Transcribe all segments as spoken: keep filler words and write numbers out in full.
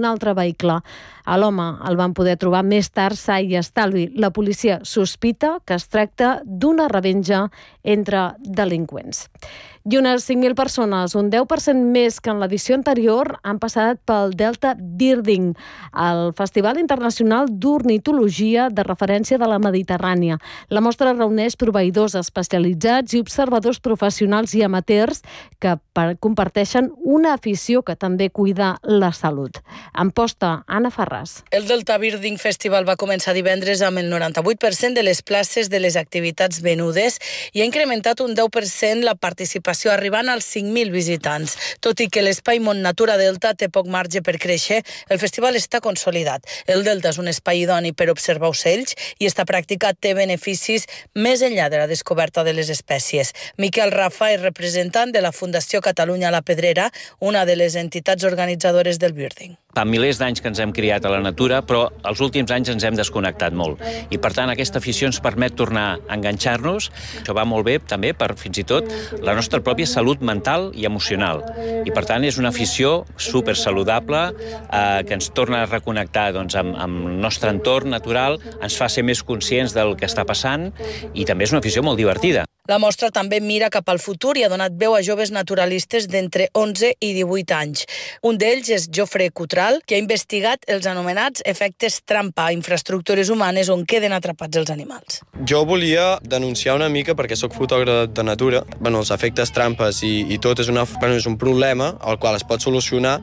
un altre vehicle. A l'home el van poder trobar més tard sa i estalvi. La policia sospita que es tracta d'una revenja entre delinqüents. I unes cinc mil persones, un deu per cent més que en l'edició anterior, han passat pel Delta Birding, el Festival Internacional d'Ornitologia de referència de la Mediterrània. La mostra reuneix proveïdors especialitzats i observadors professionals i amateurs que comparteixen una afició que també cuida la salut. En posta, Anna Farràs. El Delta Birding Festival va començar divendres amb el noranta-vuit per cent de les places de les activitats venudes i ha incrementat un deu per cent la participació, arribant als cinc mil visitants. Tot i que l'espai Mont Natura Delta té poc marge per créixer, el festival està consolidat. El Delta és un espai idoni per observar ocells i esta pràctica té beneficis més enllà de la descoberta de les espècies. Miquel Rafa és representant de la Fundació Catalunya La Pedrera, una de les entitats organitzadores del Birding. Fa milers d'anys que ens hem criat a la natura, però els últims anys ens hem desconnectat molt. I, per tant, aquesta afició ens permet tornar a enganxar-nos. Això va molt bé, també, per fins i tot la nostra pròpia salut mental i emocional. I, per tant, és una afició supersaludable eh, que ens torna a reconnectar doncs, amb, amb el nostre entorn natural, ens fa ser més conscients del que està passant i també és una afició molt divertida. La mostra també mira cap al futur i ha donat veu a joves naturalistes d'entre onze i divuit anys. Un d'ells és Jofre Cutral, que ha investigat els anomenats efectes trampa a infraestructures humanes on queden atrapats els animals. Jo volia denunciar una mica, perquè sóc fotògraf de natura, bueno, els efectes trampes i, i tot és, una, bueno, és un problema al qual es pot solucionar,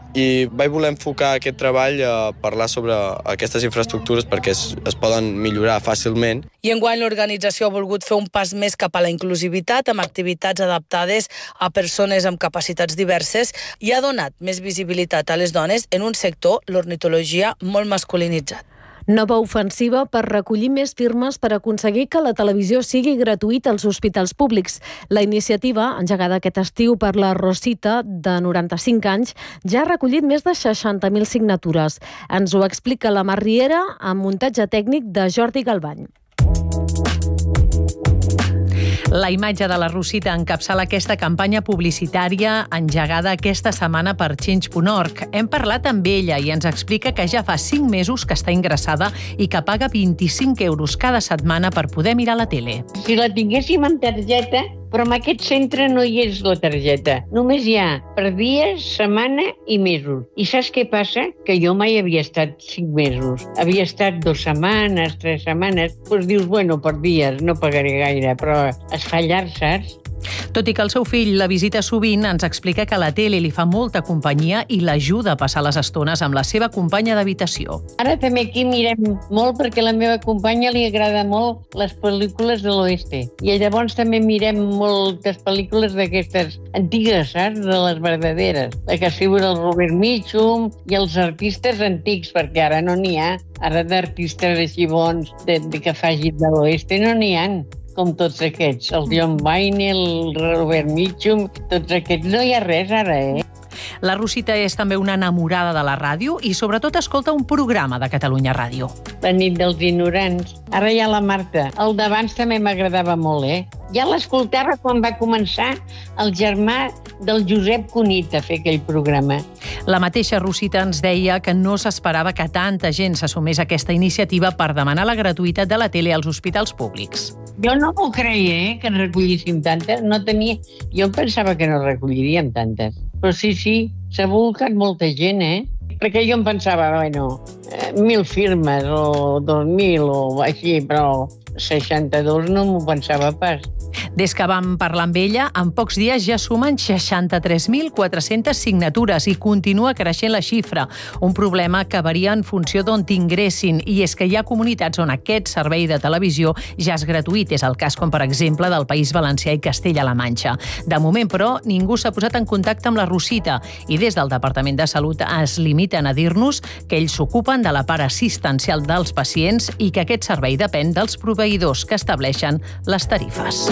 i vaig voler enfocar aquest treball a parlar sobre aquestes infraestructures perquè es, es poden millorar fàcilment. I enguany l'organització ha volgut fer un pas més cap a la inclusivitat amb activitats adaptades a persones amb capacitats diverses i ha donat més visibilitat a les dones en un sector, l'ornitologia, molt masculinitzat. Nova ofensiva per recollir més firmes per aconseguir que la televisió sigui gratuïta als hospitals públics. La iniciativa, engegada aquest estiu per la Rosita, de noranta-cinc anys, ja ha recollit més de seixanta mil signatures. Ens ho explica la Mar Riera amb muntatge tècnic de Jordi Galbany. La imatge de la Rosita encapçala aquesta campanya publicitària engegada aquesta setmana per Change punt org. Hem parlat amb ella i ens explica que ja fa cinc mesos que està ingressada i que paga vint-i-cinc euros cada setmana per poder mirar la tele. Si la tinguéssim en targeta, però en aquest centre no hi és la targeta. Només hi ha per dies, setmana i mesos. I saps què passa? Que jo mai havia estat cinc mesos. Havia estat dues setmanes, tres setmanes. Doncs dius, bueno, per dies no pagaré gaire, però es fa llarg, saps? Tot i que el seu fill la visita sovint, ens explica que la tele li fa molta companyia i l'ajuda a passar les estones amb la seva companya d'habitació. Ara també aquí mirem molt perquè a la meva companya li agrada molt les pel·lícules de l'oeste. I llavors també mirem moltes pel·lícules d'aquestes antigues, saps? De les verdaderes. La que figura el Robert Mitchum i els artistes antics, perquè ara no n'hi ha. Ara d'artistes així bons de, de que facin de l'oeste no n'hi ha. Com tots aquests, el John Wayne, el Robert Mitchum, tots aquests, no hi ha res ara, eh? La Rosita és també una enamorada de la ràdio i sobretot escolta un programa de Catalunya Ràdio. La nit dels ignorants. Ara hi ha la Marta. El d'abans també m'agradava molt, eh? Ja l'escoltava quan va començar el germà del Josep Cunit a fer aquell programa. La mateixa Rosita ens deia que no s'esperava que tanta gent s'assumés a aquesta iniciativa per demanar la gratuïtat de la tele als hospitals públics. Jo no m'ho creia, eh, que en recollíssim tantes. No tenia... Jo pensava que no recolliríem tantes. Però sí, sí, s'ha volcat molta gent, eh? Perquè jo em pensava, bueno, eh, mil firmes o dos mil o així, però seixanta-dos no m'ho pensava pas. Des que vam parlar amb ella, en pocs dies ja sumen seixanta-tres mil quatre-centes signatures i continua creixent la xifra, un problema que varia en funció d'on t'ingressin, i és que hi ha comunitats on aquest servei de televisió ja és gratuït. És el cas, com per exemple, del País Valencià i Castella-La Manxa. De moment, però, ningú s'ha posat en contacte amb la Rosita i des del Departament de Salut es limiten a dir-nos que ells s'ocupen de la part assistencial dels pacients i que aquest servei depèn dels proveïdors que estableixen les tarifes.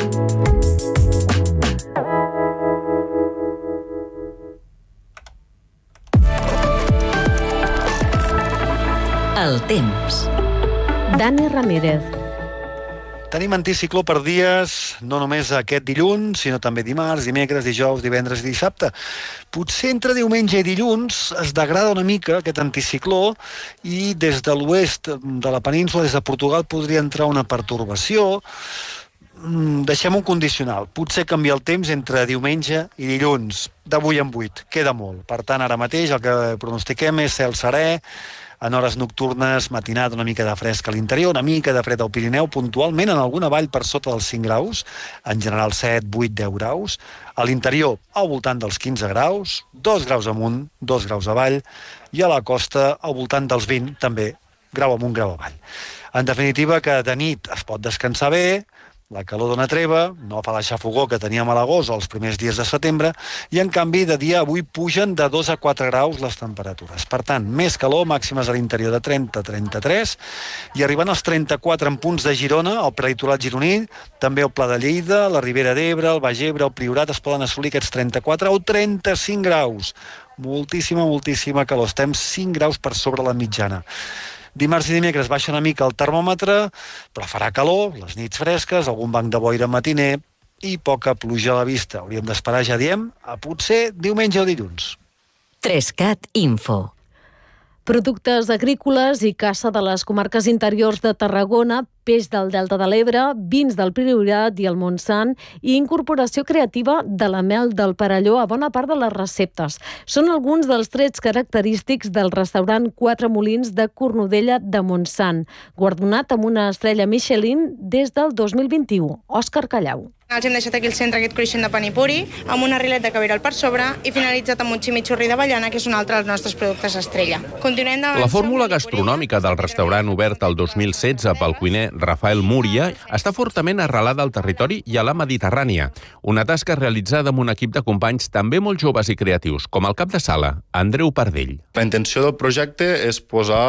El temps. Dani Ramírez. Tenim anticicló per dies, no només aquest dilluns, sinó també dimarts, dimecres, dijous, divendres i dissabte. Potser entre diumenge i dilluns es degrada una mica aquest anticicló i des de l'oest de la península, des de Portugal, podria entrar una pertorbació. Deixem un condicional. Potser canvia el temps entre diumenge i dilluns, de vuit en vuit. Queda molt. Per tant, ara mateix el que pronostiquem és cel serè, en hores nocturnes, matinada, una mica de fresc a l'interior, una mica de fred al Pirineu, puntualment en alguna vall per sota dels cinc graus, en general set, vuit, deu graus, a l'interior al voltant dels quinze graus, dos graus amunt, dos graus avall, i a la costa al voltant dels vint, també, grau amunt, grau avall. En definitiva, que de nit es pot descansar bé, la calor dona treva, no fa la xafogó que teníem a l'agost o els primers dies de setembre, i en canvi de dia avui pugen de dos a quatre graus les temperatures. Per tant, més calor, màximes a l'interior de trenta a trenta-tres, i arribant als trenta-quatre en punts de Girona, al prelitoral gironí, també al Pla de Lleida, la Ribera d'Ebre, el Baix Ebre, el Priorat, es poden assolir aquests trenta-quatre o trenta-cinc graus. Moltíssima, moltíssima calor. Estem cinc graus per sobre la mitjana. Dimarts i dimecres baixa una mica el termòmetre, però farà calor, les nits fresques, algun banc de boira matiner i poca pluja a la vista. Hauríem d'esperar, ja diem, a potser diumenge o dilluns. Trescat Info. Productes agrícoles i caça de les comarques interiors de Tarragona, peix del Delta de l'Ebre, vins del Priorat i el Montsant i incorporació creativa de la mel del Perelló a bona part de les receptes. Són alguns dels trets característics del restaurant Quatre Molins de Cornudella de Montsant, guardonat amb una estrella Michelin des del dos mil vint-i-u. Òscar Callau. Els hem deixat aquí al centre aquest cruixent de panipuri, amb una rilet de caviral per sobre i finalitzat amb un chimichurri d'avellana, que és un altre dels nostres productes estrella. Continuem de... La fórmula gastronòmica del restaurant obert el dos mil setze pel cuiner Rafael Múria està fortament arrelada al territori i a la Mediterrània. Una tasca realitzada amb un equip de companys també molt joves i creatius, com el cap de sala, Andreu Pardell. La intenció del projecte és posar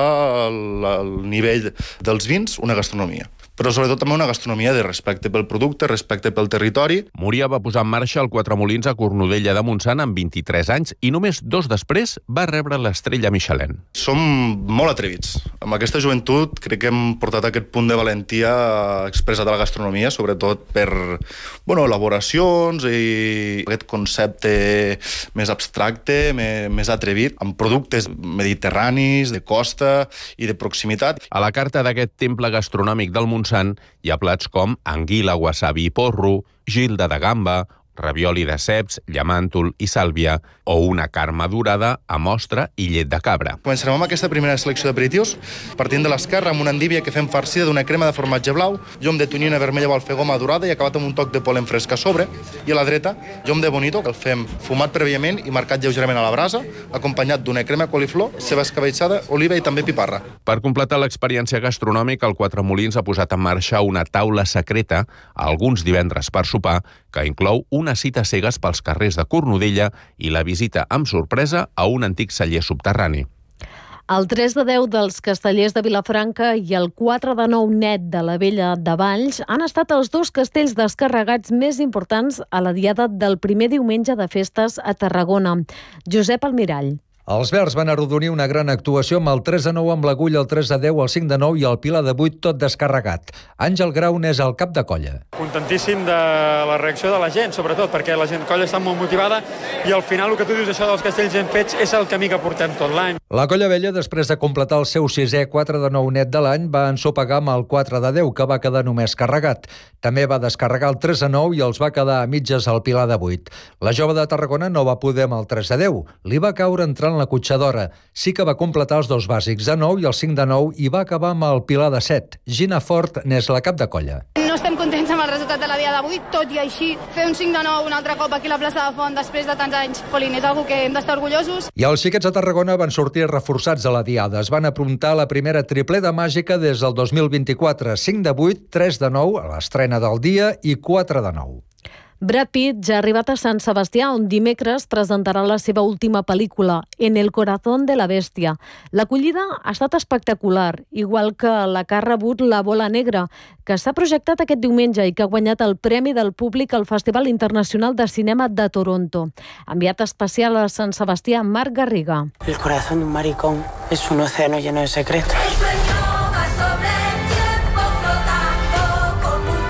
al nivell dels vins una gastronomia, però sobretot també una gastronomia de respecte pel producte, respecte pel territori. Múria va posar en marxa el Quatre Molins a Cornudella de Montsant amb vint-i-tres anys i només dos després va rebre l'estrella Michelin. Som molt atrevits. Amb aquesta joventut crec que hem portat aquest punt de valentia expressat a la gastronomia, sobretot per bueno, elaboracions i aquest concepte més abstracte, més, més atrevit, amb productes mediterranis, de costa i de proximitat. A la carta d'aquest temple gastronòmic del Montsant hi ha plats com anguila, wasabi i porro, gilda de gamba, ravioli de ceps, llamàntol i sàlvia o una carn madurada amb ostra i llet de cabra. Començarem amb aquesta primera selecció d'aperitius, partint de l'esquerra amb una endívia que fem farcida d'una crema de formatge blau, llom de tonyina vermella o alfegó madurada i acabat amb un toc de polen fresc a sobre, i a la dreta, llom de bonito, que el fem fumat prèviament i marcat lleugerament a la brasa, acompanyat d'una crema coliflor, ceba escabetxada, oliva i també piparra. Per completar l'experiència gastronòmica, el Quatre Molins ha posat en marxa una taula secreta alguns divendres per sopar, que inclou unes cites cegues pels carrers de Cornudella i la visita amb sorpresa a un antic celler subterrani. El tres de deu dels Castellers de Vilafranca i el quatre de nou net de la Vella de Valls han estat els dos castells descarregats més importants a la diada del primer diumenge de festes a Tarragona. Josep Almirall. Els verds van arrodonir una gran actuació amb el tres de nou amb l'Agulla, el tres de deu, el cinc de nou i el Pilar de vuit tot descarregat. Àngel Grau n'és el cap de colla. Contentíssim de la reacció de la gent, sobretot, perquè la gent colla està molt motivada i al final el que tu dius, això dels castells ben fets, és el camí que portem tot l'any. La colla vella, després de completar el seu sisè quatre de nou net de l'any, va ensopegar amb el quatre de deu, que va quedar només carregat. També va descarregar el tres de nou i els va quedar a mitges al Pilar de vuit. La jove de Tarragona no va poder amb el tres de deu. Li va caure entrant la cotxadora. Sí que va completar els dos bàsics de nou i el cinc de nou i va acabar amb el Pilar de set. Gina Fort n'és la cap de colla. No estem contents amb el resultat de la dia d'avui, tot i així fer un cinc de nou un altre cop aquí a la plaça de Font després de tants anys, Polín, és algo que hem d'estar orgullosos. I els xiquets de Tarragona van sortir reforçats a la diada. Es van aprontar la primera tripleta màgica des del dos mil vint-i-quatre. cinc de vuit, tres de nou a l'estrena del dia i quatre de nou. Brad Pitt ja ha arribat a Sant Sebastià, on dimecres presentarà la seva última pel·lícula, En el corazón de la bestia. L'acollida ha estat espectacular, igual que la que ha rebut La bola negra, que s'ha projectat aquest diumenge i que ha guanyat el Premi del Públic al Festival Internacional de Cinema de Toronto. Enviat especial a Sant Sebastià, Marc Garriga. El corazón de un maricón es un océano lleno de secretos.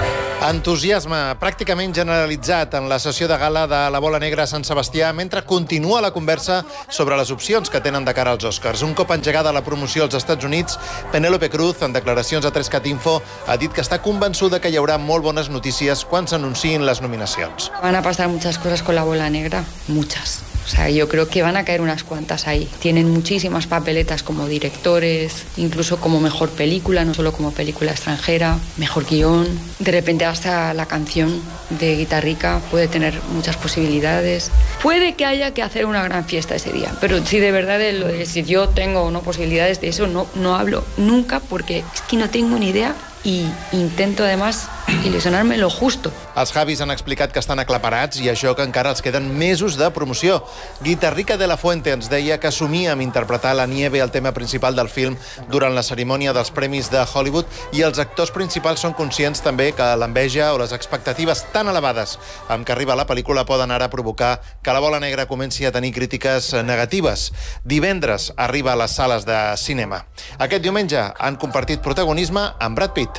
Entusiasme pràcticament generalitzat en la sessió de gala de la Bola Negra a Sant Sebastià mentre continua la conversa sobre les opcions que tenen de cara als Oscars. Un cop engegada la promoció als Estats Units, Penélope Cruz, en declaracions a tres cat Info, ha dit que està convençuda que hi haurà molt bones notícies quan s'anunciïn les nominacions. Van a pasar muchas cosas con la Bola Negra, muchas. O sea, yo creo que van a caer unas cuantas ahí. Tienen muchísimas papeletas como directores, incluso como mejor película, no solo como película extranjera, mejor guión. De repente hasta la canción de Guitarrica puede tener muchas posibilidades. Puede que haya que hacer una gran fiesta ese día, pero si de verdad lo de si yo tengo o no posibilidades de eso, no, no hablo nunca porque es que no tengo ni idea i intento, además, il·lusionar-me lo justo. Els Javis han explicat que estan aclaparats i això que encara els queden mesos de promoció. Guitarrica de la Fuente ens deia que somia amb interpretar la nieve, el tema principal del film, durant la cerimònia dels Premis de Hollywood, i els actors principals són conscients també que l'enveja o les expectatives tan elevades amb què arriba la pel·lícula poden ara provocar que la Bola Negra comenci a tenir crítiques negatives. Divendres arriba a les sales de cinema. Aquest diumenge han compartit protagonisme amb Brad Pitt.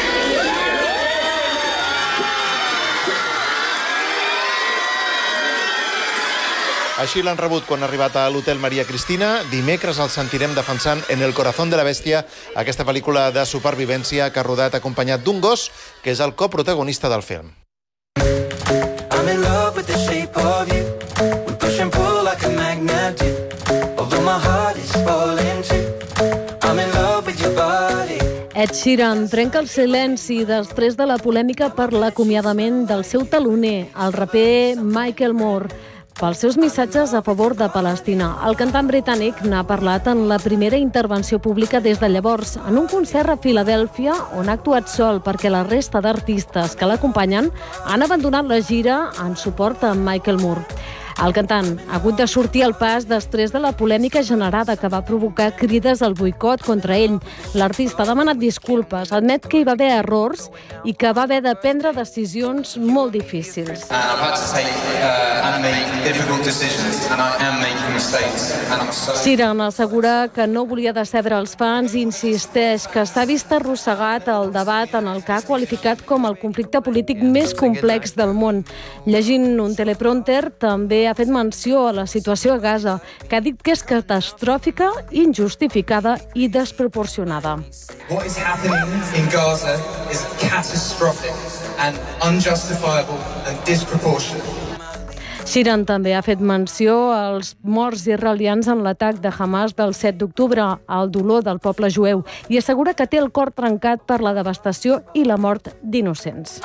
Així l'han rebut quan ha arribat a l'Hotel Maria Cristina. Dimecres el sentirem defensant En el corazón de la bestia, aquesta pel·lícula de supervivència que ha rodat acompanyat d'un gos, que és el coprotagonista del film. I'm in love with the shape of you. We push and pull like a magnet do. Although my heart is falling too. I'm in love with your body. Ed Sheeran trenca el silenci després de la polèmica per l'acomiadament del seu teloner, el raper Michael Moore, pels seus missatges a favor de Palestina. El cantant britànic n'ha parlat en la primera intervenció pública des de llavors, en un concert a Filadèlfia, on ha actuat sol perquè la resta d'artistes que l'acompanyen han abandonat la gira en suport a Michael Moore. El cantant ha hagut de sortir al pas després de la polèmica generada que va provocar crides al boicot contra ell. L'artista ha demanat disculpes, admet que hi va haver errors i que va haver de prendre decisions molt difícils. Sheeran assegura que no volia decebre els fans i insisteix que s'ha vist arrossegat el debat en el que ha qualificat com el conflicte polític més complex del món. Llegint un teleprompter, també ha fet menció a la situació a Gaza, que ha dit que és catastròfica, injustificada i desproporcionada. What is happening in Gaza is catastrophic and unjustifiable and disproportionate. Sheeran també ha fet menció als morts israelians en l'atac de Hamas del set d'octubre, al dolor del poble jueu, i assegura que té el cor trencat per la devastació i la mort d'innocents.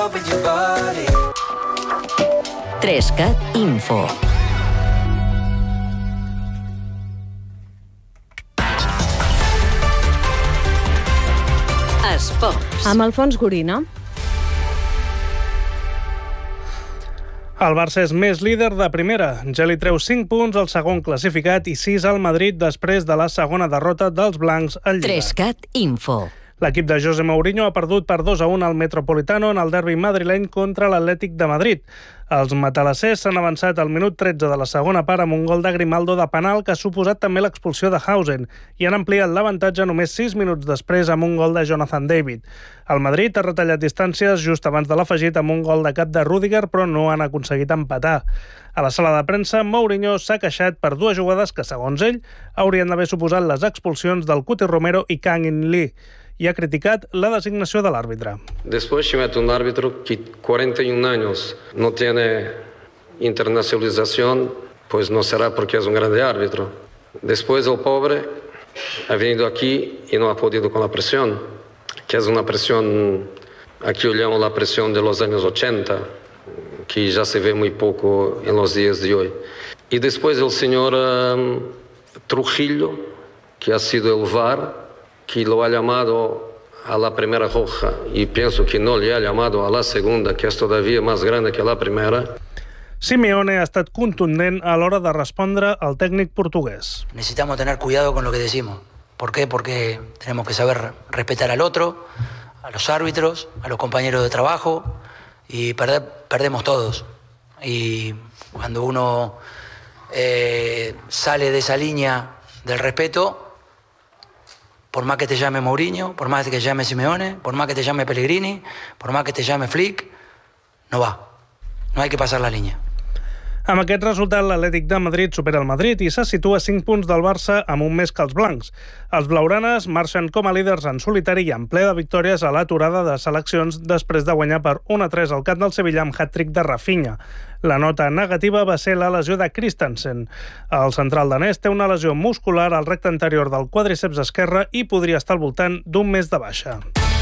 tres cat Info. Esports. Amb Alfons Gorina. El Barça és més líder de primera. Ja li treu cinc punts al segon classificat i sis al Madrid després de la segona derrota dels blancs al Lliga. tres cat Info. L'equip de José Mourinho ha perdut per dos a un al Metropolitano en el derbi madrileny contra l'Atlètic de Madrid. Els matalassers s'han avançat al minut tretze de la segona part amb un gol de Grimaldo de penal que ha suposat també l'expulsió de Hausen i han ampliat l'avantatge només sis minuts després amb un gol de Jonathan David. El Madrid ha retallat distàncies just abans de l'afegit amb un gol de cap de Rüdiger, però no han aconseguit empatar. A la sala de premsa, Mourinho s'ha queixat per dues jugades que, segons ell, haurien d'haver suposat les expulsions del Cuti Romero i Kang In Lee, i ha criticat la designació de l'àrbitre. Después se mete un árbitro que cuarenta y un años no tiene internacionalización, pues no será porque es un grande árbitro. Después el pobre ha venido aquí y no ha podido con la presión, que es una presión, aquí olhamos la presión de los años ochenta, que ya se ve muy poco en los días de hoy. Y después el señor um, Trujillo, que ha sido el V A R, que lo ha llamado a la primera roja y pienso que no le ha llamado a la segunda, que es todavía más grande que la primera. Simeone ha estat contundent a l'hora de respondre al tècnic portuguès. Necesitamos tener cuidado con lo que decimos. ¿Por qué? Porque tenemos que saber respetar al otro, a los árbitros, a los compañeros de trabajo, y perder, perdemos todos. Y cuando uno eh, sale de esa línea del respeto, por más que te llame Mourinho, por más que te llame Simeone, por más que te llame Pellegrini, por más que te llame Flick, no va. No hay que pasar la línea. Amb aquest resultat, l'Atlètic de Madrid supera el Madrid i se situa a cinc punts del Barça amb un més que els blancs. Els blaugranes marxen com a líders en solitari i en ple de victòries a l'aturada de seleccions després de guanyar per un a tres al camp del Sevilla amb hat-trick de Rafinha. La nota negativa va ser la lesió de Christensen. El central danès té una lesió muscular al recte anterior del quadríceps esquerre i podria estar al voltant d'un mes de baixa.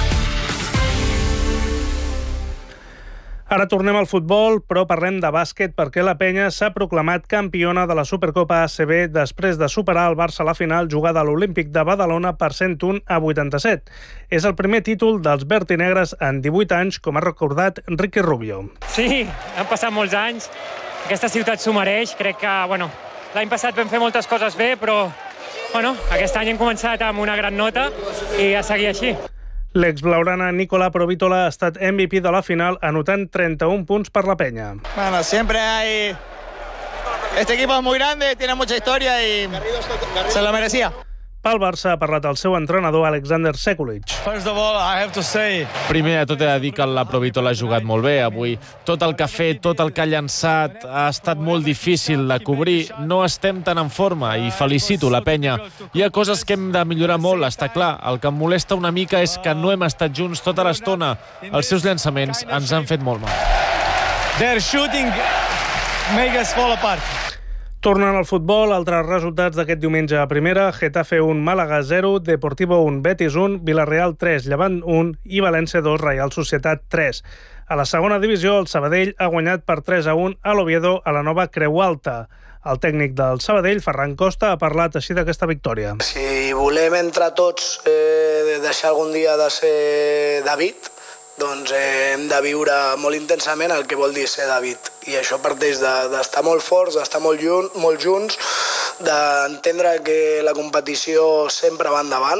Ara tornem al futbol, però parlem de bàsquet perquè la Penya s'ha proclamat campiona de la Supercopa A C B després de superar el Barça a la final jugada a l'Olímpic de Badalona per cent un a vuitanta-set. És el primer títol dels vertinegres en divuit anys, com ha recordat Ricky Rubio. Sí, han passat molts anys. Aquesta ciutat s'ho mereix. Crec que, bueno, l'any passat vam fer moltes coses bé, però bueno, aquest any hem començat amb una gran nota i a seguir així. L'ex-blaugrana Nicola Provítola ha estat M V P de la final anotant trenta-un punts per la Penya. Bueno, siempre hay... Este equipo es muy grande, tiene mucha historia y se lo merecía. Pel Barça ha parlat el seu entrenador Alexander Sekulic. First of all, I have to say... Primer de tot he de dir que la Provítola ha jugat molt bé avui. Tot el que ha fet, tot el que ha llançat ha estat molt difícil de cobrir. No estem tan en forma i felicito la Penya. Hi ha coses que hem de millorar molt, està clar. El que em molesta una mica és que no hem estat junts tota l'estona. Els seus llançaments ens han fet molt mal. Their shooting make us fall apart. Tornant al futbol, altres resultats d'aquest diumenge a primera: Getafe un, Màlaga zero, Deportivo un, Betis un, Villarreal tres, Llevant un i València dos, Reial Societat tres. A la segona divisió, el Sabadell ha guanyat per tres a un a l'Oviedo a la nova Creu Alta. El tècnic del Sabadell, Ferran Costa, ha parlat així d'aquesta victòria. Si volem entre tots eh, deixar algun dia de ser David, doncs eh, hem de viure molt intensament el que vol dir ser David. I això parteix d'estar molt forts, d'estar molt, jun, molt junts, d'entendre que la competició sempre va endavant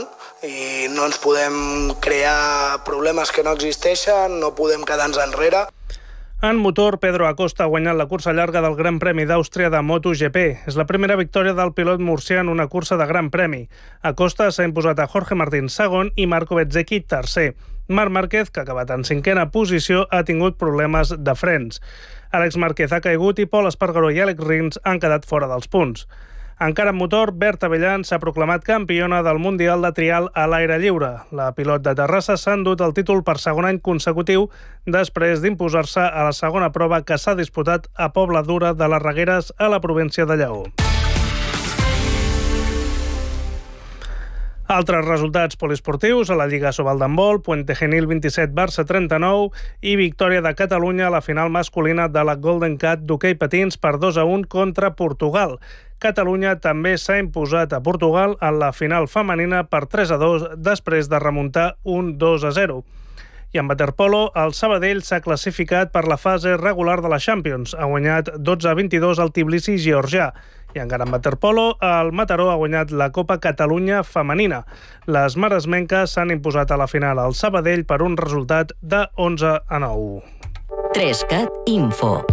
i no ens podem crear problemes que no existeixen, no podem quedar-nos enrere. En motor, Pedro Acosta ha guanyat la cursa llarga del Gran Premi d'Àustria de MotoGP. És la primera victòria del pilot murcià en una cursa de Gran Premi. Acosta s'ha imposat a Jorge Martín segon i Marco Bezzecchi tercer. Marc Márquez, que ha acabat en cinquena posició, ha tingut problemes de frens. Àlex Márquez ha caigut i Pol Espargaró i Àlex Rins han quedat fora dels punts. Encara en motor, Berta Avellán s'ha proclamat campiona del Mundial de Trial a l'aire lliure. La pilot de Terrassa s'ha endut el títol per segon any consecutiu després d'imposar-se a la segona prova que s'ha disputat a Pobla Dura de les Regueres a la província de Lleó. Altres resultats poliesportius a la Lliga Sobal d'handbol: Puente Genil vint-i-set, Barça trenta-nou i victòria de Catalunya a la final masculina de la Golden Cat d'hoquei patins per dos a un contra Portugal. Catalunya també s'ha imposat a Portugal en la final femenina per tres a dos després de remuntar un dos a zero. I en waterpolo, el Sabadell s'ha classificat per la fase regular de la Champions. Ha guanyat dotze a vint-i-dos al Tbilisi georgià. I encara en waterpolo, el Mataró ha guanyat la Copa Catalunya femenina. Les maresmenques s'han imposat a la final al Sabadell per un resultat de onze a nou. Trescat Info.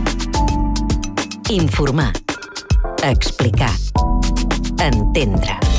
Informar. Explicar. Entendre.